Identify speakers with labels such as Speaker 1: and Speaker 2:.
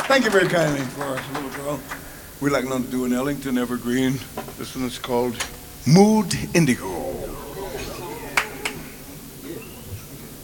Speaker 1: Thank you very kindly for our little girl. We'd like now to do an Ellington Evergreen. This one is called Mood Indigo.